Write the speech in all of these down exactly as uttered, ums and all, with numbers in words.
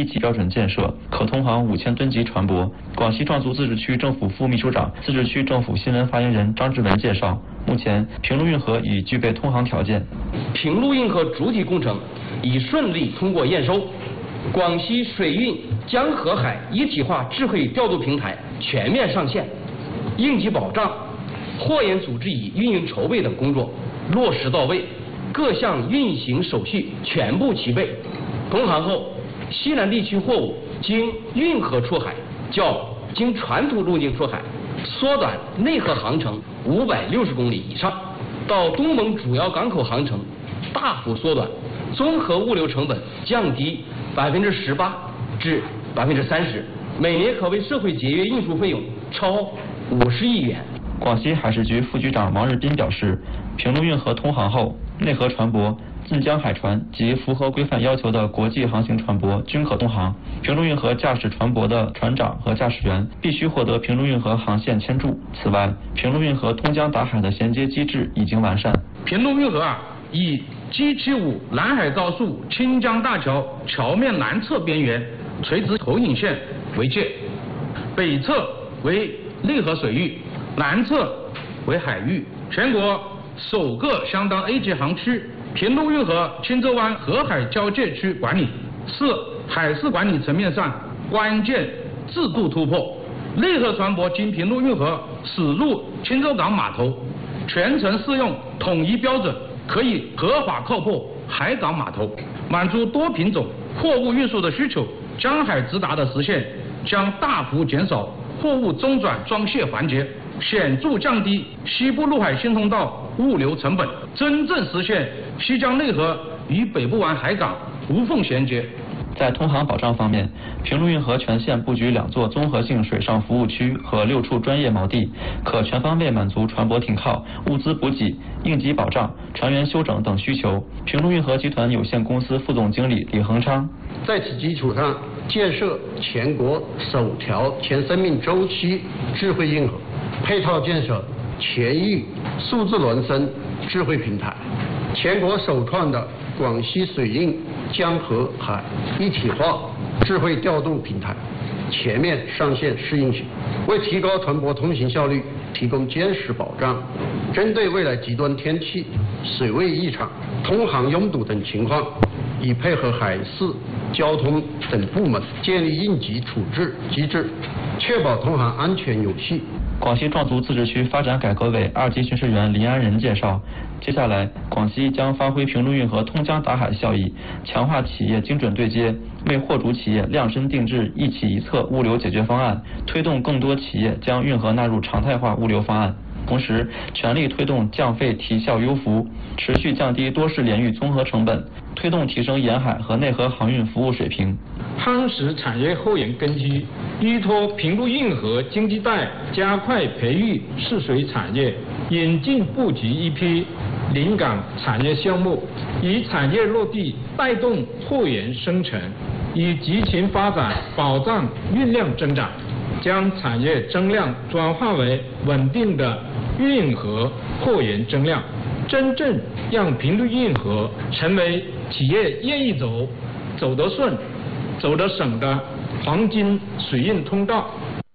一级标准建设，可通航五千吨级船舶。广西壮族自治区政府副秘书长、自治区政府新闻发言人张志文介绍，目前平陆运河已具备通航条件。 平陆运河主体工程已顺利通过验收，广西水运江河海一体化智慧调度平台全面上线，应急保障、货源组织与运营筹备等工作落实到位，各项运行手续全部齐备。通航后，西南地区货物经运河出海，较经传统路径出海缩短内河航程五百六十公里以上，到东盟主要港口航程大幅缩短，综合物流成本降低百分之十八至百分之三十，每年可为社会节约运输费用超五十亿元。 广西海事局副局长王日斌表示，平陆运河通航后，内河船舶、近江海船及符合规范要求的国际航行船舶均可通航。平陆运河驾驶船舶的船长和驾驶员必须获得平陆运河航线签注。此外，平陆运河通江达海的衔接机制已经完善。 平陆运河啊，以 G 七五南海高速清江大桥桥面南侧边缘垂直投影线为界，北侧为内河水域，南侧为海域，全国首个相当 A 级航区。平陆运河钦州湾河海交界区管理是海事管理层面上关键制度突破。内河船舶经平陆运河驶入钦州港码头，全程适用统一标准，可以合法靠泊海港码头，满足多品种货物运输的需求。江海直达的实现将大幅减少货物中转装卸环节，显著降低西部陆海新通道物流成本，真正实现西江内河与北部湾海港无缝衔接。 在通航保障方面，平陆运河全线布局两座综合性水上服务区和六处专业锚地，可全方位满足船舶停靠、物资补给、应急保障、船员休整等需求。平陆运河集团有限公司副总经理李恒昌， 在此基础上，建设全国首条全生命周期智慧运河，配套建设全域数字孪生智慧平台，全国首创的广西水运江河海一体化智慧调度平台全面上线试运行，为提高船舶通行效率提供坚实保障。针对未来极端天气、水位异常、通航拥堵等情况，已配合海事、交通等部门建立应急处置机制，确保通航安全有序。 广西壮族自治区发展改革委二级巡视员林安仁介绍，接下来广西将发挥平陆运河通江达海效益，强化企业精准对接，为货主企业量身定制一企一策物流解决方案，推动更多企业将运河纳入常态化物流方案。同时，全力推动降费提效优服，持续降低多式联域综合成本，推动提升沿海和内河航运服务水平， 夯实产业后沿根基，依托平陆运河经济带，加快培育试水产业，引进布局一批临港产业项目，以产业落地带动货源生成，以集群发展保障运量增长，将产业增量转化为稳定的运河货源增量，真正让平陆运河成为企业愿意走、走得顺、走得省的黄金水运通道。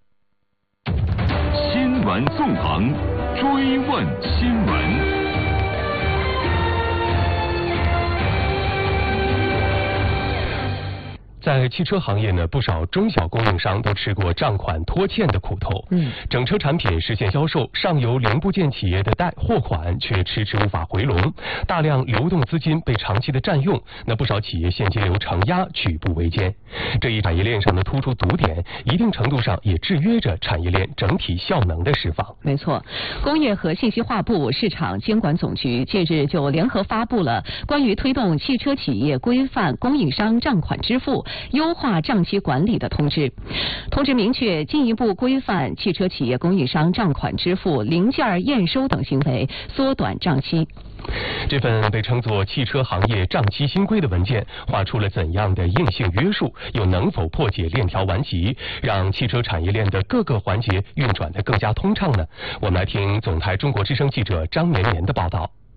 新闻纵横，追问新闻。 在汽车行业呢，不少中小供应商都吃过账款拖欠的苦头。嗯，整车产品实现销售，上游零部件企业的贷货款却迟迟无法回笼，大量流动资金被长期的占用，那不少企业现金流承压，举步维艰。这一产业链上的突出堵点，一定程度上也制约着产业链整体效能的释放。 没错，工业和信息化部市场监管总局近日就联合发布了关于推动汽车企业规范供应商账款支付、优化账期管理的通知。通知明确，进一步规范汽车企业供应商账款支付、零件验收等行为，缩短账期。 这份被称作汽车行业账期新规的文件，画出了怎样的硬性约束，又能否破解链条顽疾，让汽车产业链的各个环节运转得更加通畅呢？我们来听总台中国之声记者张绵绵的报道。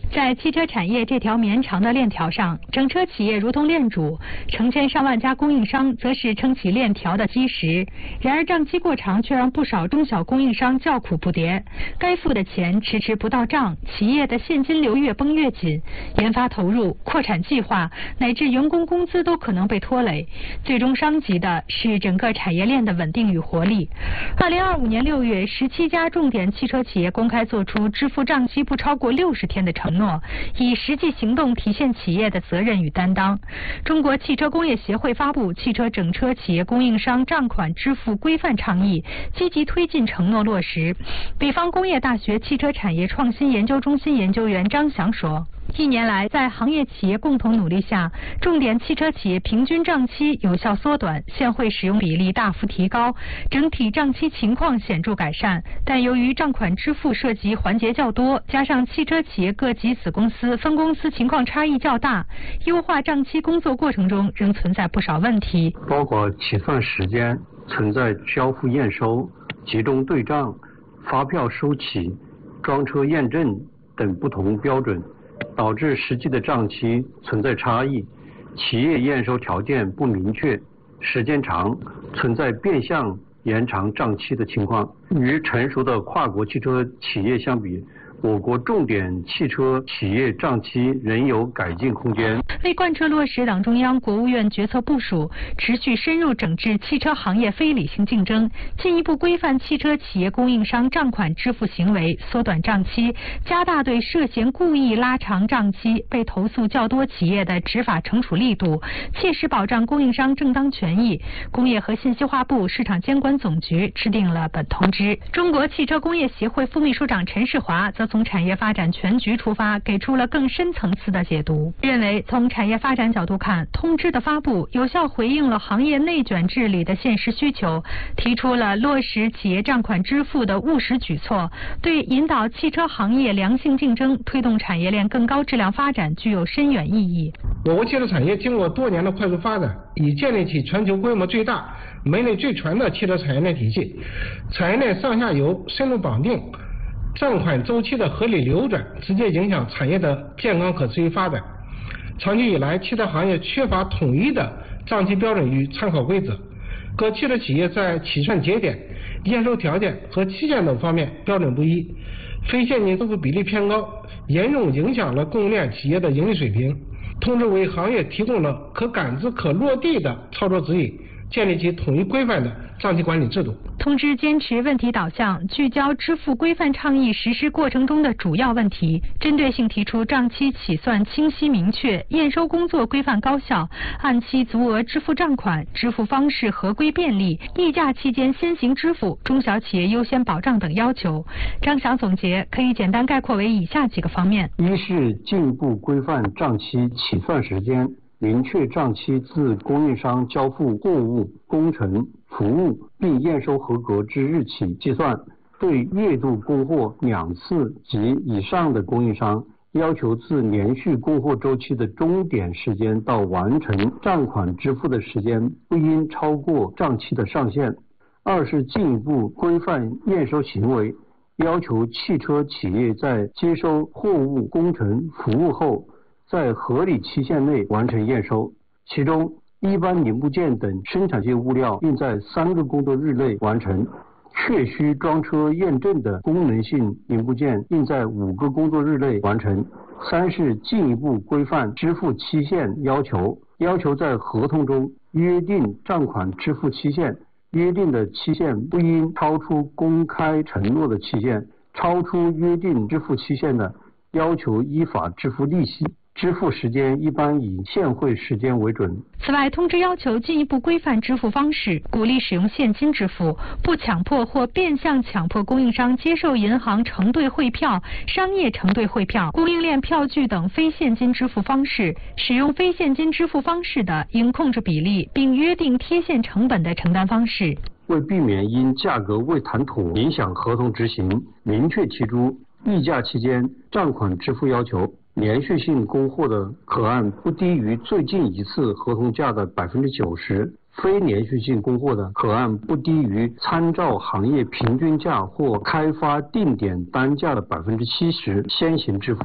在汽车产业这条绵长的链条上，整车企业如同链主，成千上万家供应商则是撑起链条的基石。然而账期过长，却让不少中小供应商叫苦不迭，该付的钱迟迟不到账，企业的现金流越绷越紧，研发投入、扩产计划乃至员工工资都可能被拖累，最终伤及的是整个产业链的稳定与活力。二零二五年六月，十七家重点汽车企业公开做出支付账期不超过六十天的承诺，以实际行动体现企业的责任与担当。中国汽车工业协会发布《汽车整车企业供应商账款支付规范倡议》，积极推进承诺落实。北方工业大学汽车产业创新研究中心研究员张翔说，一年来，在行业企业共同努力下，重点汽车企业平均账期有效缩短，现汇使用比例大幅提高，整体账期情况显著改善。但由于账款支付涉及环节较多，加上汽车企业各级子公司、分公司情况差异较大，优化账期工作过程中仍存在不少问题， 包括起算时间、存在交付验收、集中对账、发票收起、装车验证等不同标准，导致实际的账期存在差异，企业验收条件不明确，时间长，存在变相延长账期的情况。与成熟的跨国汽车企业相比，我国重点汽车企业账期仍有改进空间。 为贯彻落实党中央、国务院决策部署，持续深入整治汽车行业非理性竞争，进一步规范汽车企业供应商账款支付行为，缩短账期，加大对涉嫌故意拉长账期、被投诉较多企业的执法惩处力度，切实保障供应商正当权益。工业和信息化部市场监管总局制定了本通知。中国汽车工业协会副秘书长陈世华则从产业发展全局出发，给出了更深层次的解读，认为从产业发展角度看，通知的发布有效回应了行业内卷治理的现实需求，提出了落实企业账款支付的务实举措，对引导汽车行业良性竞争、推动产业链更高质量发展具有深远意义。 我国汽车产业经过多年的快速发展，已建立起全球规模最大、门类最全的汽车产业链体系，产业链上下游深入绑定，账款周期的合理流转，直接影响产业的健康可持续发展。长期以来，汽车行业缺乏统一的账期标准与参考规则，各汽车企业在起算节点、验收条件和期限等方面标准不一，非现金支付比例偏高，严重影响了供应链企业的盈利水平。通知为行业提供了可感知、可落地的操作指引，建立起统一规范的账期管理制度。 通知坚持问题导向，聚焦支付规范倡议实施过程中的主要问题，针对性提出账期起算清晰明确、验收工作规范高效、按期足额支付账款、支付方式合规便利、议价期间先行支付、中小企业优先保障等要求。张翔总结可以简单概括为以下几个方面： 一是进一步规范账期起算时间，明确账期自供应商交付货物、工程、服务并验收合格之日起计算。对月度供货两次及以上的供应商，要求自连续供货周期的终点时间到完成账款支付的时间不应超过账期的上限。二是进一步规范验收行为，要求汽车企业在接收货物、工程、服务后，在合理期限内完成验收，其中一般零部件等生产性物料应在三个工作日内完成，确需装车验证的功能性零部件应在五个工作日内完成。三是进一步规范支付期限要求，要求在合同中约定账款支付期限，约定的期限不应超出公开承诺的期限，超出约定支付期限的，要求依法支付利息。支付时间一般以现汇时间为准。 此外，通知要求进一步规范支付方式，鼓励使用现金支付，不强迫或变相强迫供应商接受银行承兑汇票、商业承兑汇票、供应链票据等非现金支付方式。使用非现金支付方式的，应控制比例，并约定贴现成本的承担方式。 为避免因价格未谈妥影响合同执行，明确提出议价期间账款支付要求。连续性供货的可按不低于最近一次合同价的百分之九十，非连续性供货的可按不低于参照行业平均价或开发定点单价的百分之七十先行支付。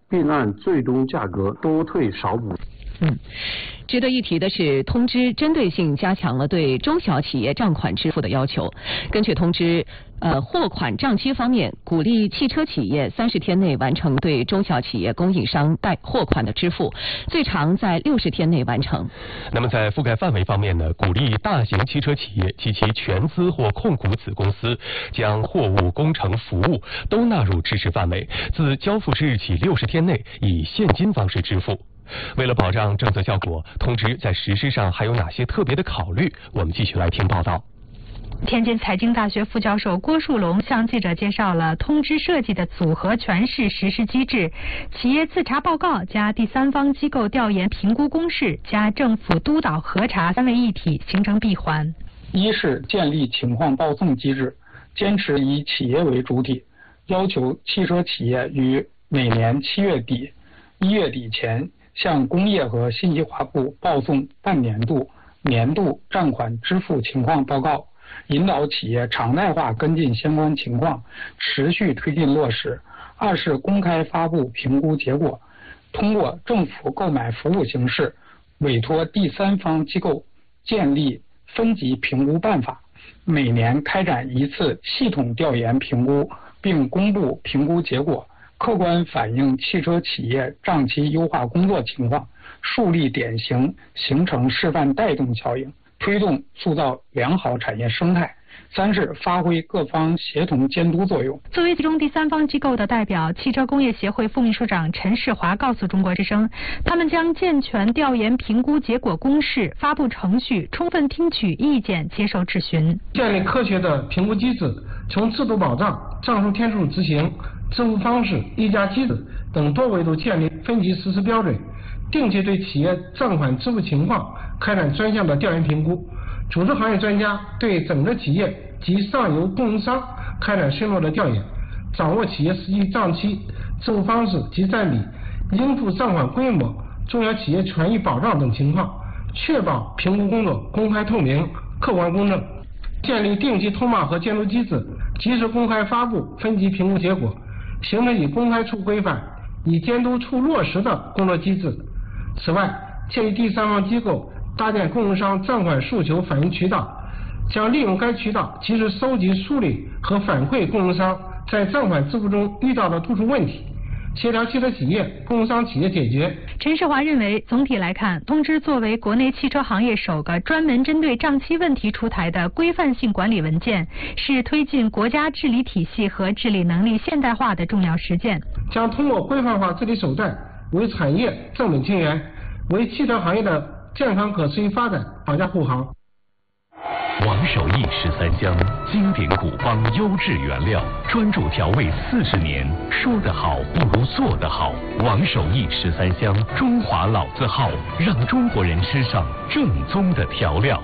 并按最终价格多退少补。 嗯，值得一提的是，通知针对性加强了对中小企业账款支付的要求。根据通知，呃，货款账期方面，鼓励汽车企业三十天内完成对中小企业供应商贷货款的支付，最长在六十天内完成。 那么在覆盖范围方面呢，鼓励大型汽车企业及其全资或控股子公司将货物、工程、服务都纳入支持范围，自交付之日起六十天内以现金方式支付。为了保障政策效果，通知在实施上还有哪些特别的考虑？我们继续来听报道。 天津财经大学副教授郭树龙向记者介绍了通知设计的组合拳式实施机制：企业自查报告加第三方机构调研评估公示加政府督导核查三位一体，形成闭环。 一是建立情况报送机制，坚持以企业为主体，要求汽车企业于每年七月底、一月底前向工业和信息化部报送半年度、年度账款支付情况报告，引导企业常态化跟进相关情况，持续推进落实。二是公开发布评估结果，通过政府购买服务形式，委托第三方机构建立分级评估办法，每年开展一次系统调研评估，并公布评估结果，客观反映汽车企业账期优化工作情况，树立典型，形成示范带动效应，推动塑造良好产业生态。三是发挥各方协同监督作用。 作为其中第三方机构的代表，汽车工业协会副秘书长陈世华告诉中国之声，他们将健全调研评估结果公示、发布程序，充分听取意见，接受质询， 建立科学的评估机制，从制度保障、账数天数执行、支付方式、议价机制等多维度建立分级实施标准，定期对企业账款支付情况开展专项的调研评估，组织行业专家对整个企业及上游供应商开展深入的调研，掌握企业实际账期、支付方式及占比、应付账款规模、中小企业权益保障等情况，确保评估工作公开透明、客观公正。建立定期通报和监督机制，及时公开发布分级评估结果，形成以公开处规范、以监督处落实的工作机制。此外，建立第三方机构搭建供应商账款诉求反映渠道，将利用该渠道及时收集、梳理和反馈供应商在账款支付中遇到的突出问题，协调汽车企业、供应商企业解决。 陈世华认为，总体来看，通知作为国内汽车行业首个专门针对账期问题出台的规范性管理文件，是推进国家治理体系和治理能力现代化的重要实践。 将通过规范化治理手段，为产业正本清源，为汽车行业的健康可持续发展保驾护航。 王守义十三香，经典古方优质原料，专注调味四十年，说得好不如做得好。王守义十三香，中华老字号，让中国人吃上正宗的调料。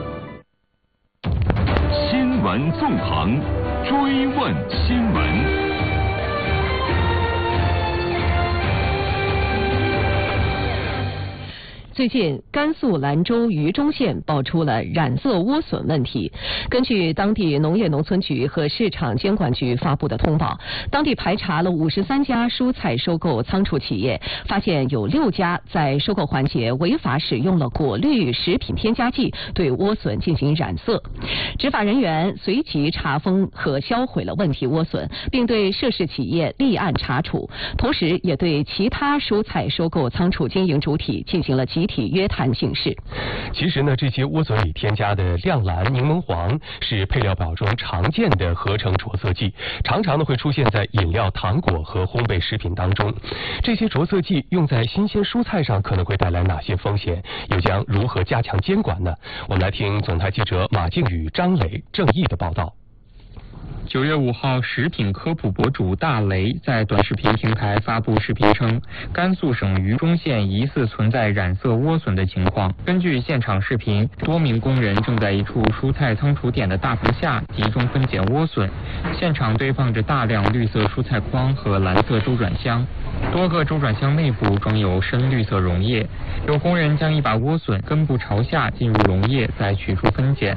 新闻纵横，追问新闻。 最近，甘肃兰州榆中县爆出了染色莴笋问题。根据当地农业农村局和市场监管局发布的通报，当地排查了五十三家蔬菜收购仓储企业，发现有六家在收购环节违法使用了果绿食品添加剂对莴笋进行染色。执法人员随即查封和销毁了问题莴笋，并对涉事企业立案查处，同时也对其他蔬菜收购仓储经营主体进行了集体约谈形式。 其实呢，这些莴笋里添加的亮蓝、柠檬黄是配料表中常见的合成着色剂，常常呢会出现在饮料、糖果和烘焙食品当中。这些着色剂用在新鲜蔬菜上可能会带来哪些风险？又将如何加强监管呢？我们来听总台记者马靖宇、张磊、郑毅的报道。 九月五号，食品科普博主大雷在短视频平台发布视频称，甘肃省榆中县疑似存在染色莴笋的情况。根据现场视频，多名工人正在一处蔬菜仓储点的大棚下集中分拣莴笋，现场堆放着大量绿色蔬菜筐和蓝色周转箱，多个周转箱内部装有深绿色溶液。有工人将一把莴笋根部朝下进入溶液，再取出分拣。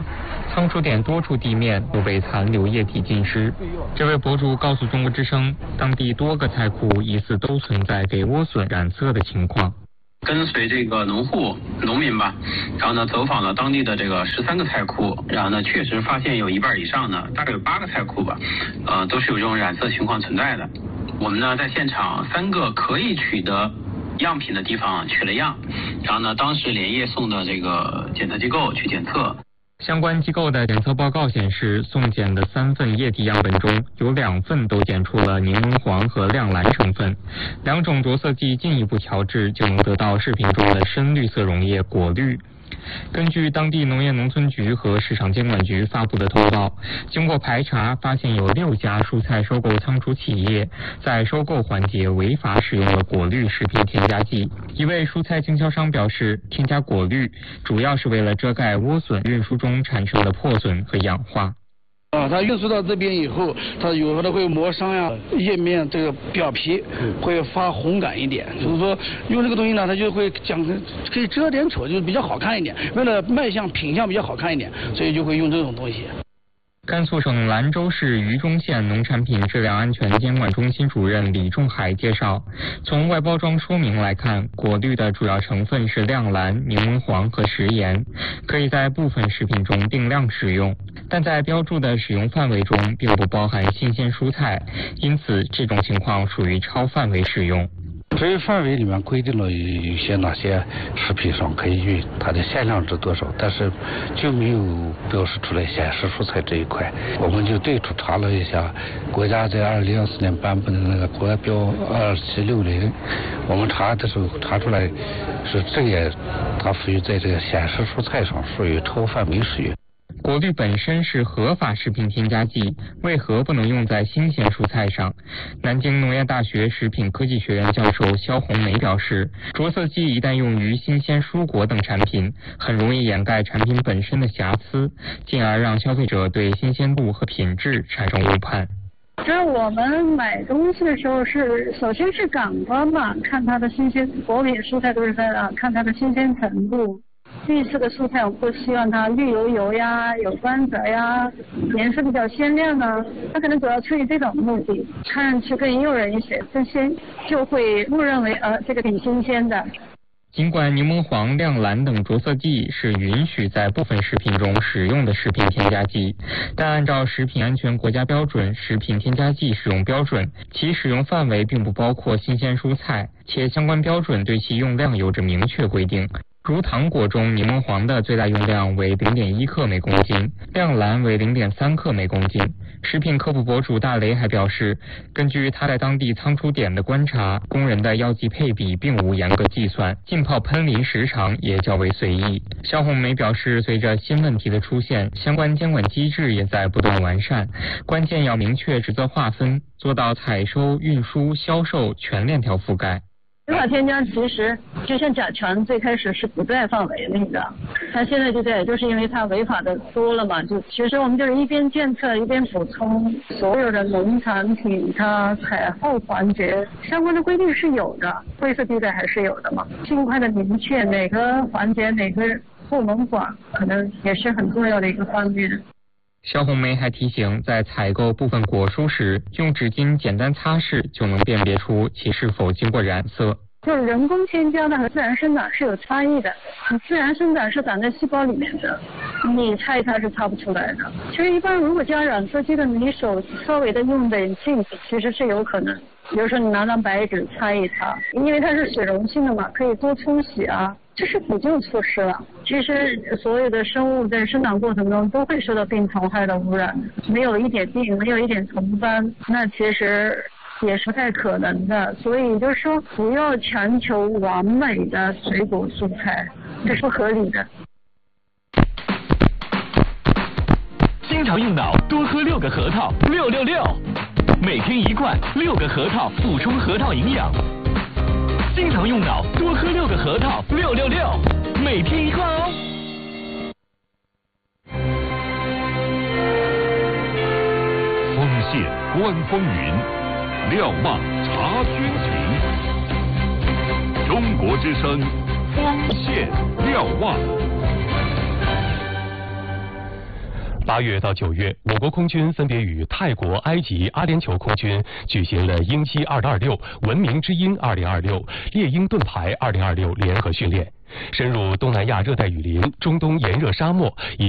仓储点多处地面都被残留液体浸湿。这位博主告诉中国之声，当地多个菜库疑似都存在给莴笋染色的情况。 跟随这个农户、农民吧，然后呢走访了当地的这个十三个菜库，然后呢确实发现有一半以上呢，大概有八个菜库吧，呃，都是有这种染色情况存在的。我们呢在现场三个可以取得样品的地方取了样，然后呢当时连夜送的这个检测机构去检测。 相关机构的检测报告显示，送检的三份液体样本中有两份都检出了柠檬黄和亮蓝成分，两种着色剂进一步调制就能得到视频中的深绿色溶液果绿。根据当地农业农村局和市场监管局发布的通报，经过排查，发现有六家蔬菜收购仓储企业在收购环节违法使用了果绿食品添加剂。一位蔬菜经销商表示，添加果绿主要是为了遮盖莴笋运输中产生的破损和氧化。 啊，它运输到这边以后，它有可能会磨伤呀，叶面这个表皮会发红感一点，就是说用这个东西呢，它就会讲可以遮点丑，就是比较好看一点。为了卖相品相比较好看一点，所以就会用这种东西。 甘肃省兰州市榆中县农产品质量安全监管中心主任李仲海介绍，从外包装说明来看，果绿的主要成分是亮蓝、柠檬黄和食盐，可以在部分食品中定量使用，但在标注的使用范围中并不包含新鲜蔬菜，因此这种情况属于超范围使用。 这一范围里面规定了有些哪些食品上可以用，它的限量值多少，但是就没有标示出来显示蔬菜这一块。我们就对处查了一下，国家在二零二四年颁布的那个国家标二七六零，我们查的时候查出来是这也它属于在这个显示蔬菜上属于超范围使用。 果绿本身是合法食品添加剂，为何不能用在新鲜蔬菜上？南京农业大学食品科技学院教授肖红梅表示，着色剂一旦用于新鲜蔬果等产品，很容易掩盖产品本身的瑕疵，进而让消费者对新鲜度和品质产生误判。 就是我们买东西的时候是，首先是感官嘛，看它的新鲜，果品蔬菜都是在啊，看它的新鲜程度。绿色的蔬菜，我们都希望它绿油油呀，有光泽呀，颜色比较鲜亮啊。它可能主要出于这种目的，看上去更诱人一些，这些就会误认为呃这个挺新鲜的。 尽管柠檬黄、亮蓝等着色剂是允许在部分食品中使用的食品添加剂，但按照食品安全国家标准《食品添加剂使用标准》，其使用范围并不包括新鲜蔬菜，且相关标准对其用量有着明确规定。如糖果中，柠檬黄的最大用量为 零点一克每公斤，亮蓝为 零点三克每公斤。食品科普博主大雷还表示，根据他在当地仓储点的观察，工人的药剂配比并无严格计算，浸泡喷淋时长也较为随意。肖红梅表示，随着新问题的出现，相关监管机制也在不断完善，关键要明确职责划分，做到采收、运输、销售全链条覆盖。 违法添加其实就像甲醛最开始是不在范围内的，它现在就在，就是因为它违法的多了嘛，就其实我们就是一边监测一边补充，所有的农产品它采后环节相关的规定是有的，灰色地带还是有的嘛，尽快的明确哪个环节哪个部门管，可能也是很重要的一个方面。 肖红梅还提醒，在采购部分果蔬时，用纸巾简单擦拭就能辨别出其是否经过染色。 就是人工添加的和自然生长是有差异的，你自然生长是长在细胞里面的，你擦一擦是擦不出来的。其实一般如果加染色剂的，你手稍微的用点劲，其实是有可能。比如说你拿张白纸擦一擦，因为它是水溶性的嘛，可以多冲洗啊，这是补救措施了。其实所有的生物在生长过程中都会受到病虫害的污染，没有一点病，没有一点虫斑，那其实也是不太可能的。所以就是说，不要强求完美的水果蔬菜，这是不合理的。 经常用脑，多喝六个核桃，六六六，每天一罐，六个核桃补充核桃营养。经常用脑，多喝六个核桃，六六六，每天一罐哦。 丰县观风云，瞭望察军情。中国之声，丰县瞭望。 八月到九月，我国空军分别与泰国、埃及、阿联酋空军举行了鹰击二零二六、文明之鹰二零二六、猎鹰盾牌二零二六联合训练，深入东南亚热带雨林、中东炎热沙漠以及